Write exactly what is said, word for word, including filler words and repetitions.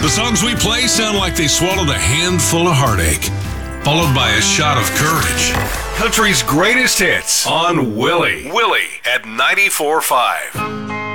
The songs we play sound like they swallowed a handful of heartache, followed by a shot of courage. Country's greatest hits on Willie. Willie at ninety-four point five.